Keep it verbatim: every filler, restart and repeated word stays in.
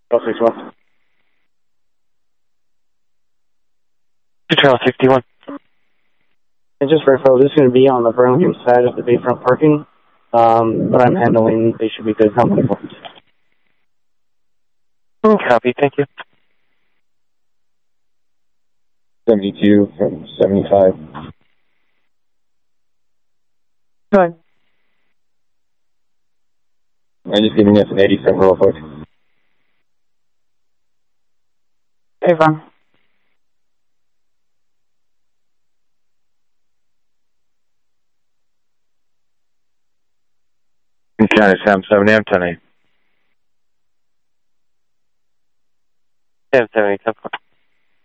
twelve sixty-one. Trail sixty-one. And just for info, this is going to be on the Burlingame side of the Bayfront parking, um, but I'm handling, they should be good company points. Copy, thank you. seventy-two from seventy-five. Go ahead. I'm just giving us an eighty-seven real quick. Hey, Ron. County seven seven M ten eight. seven seven eight.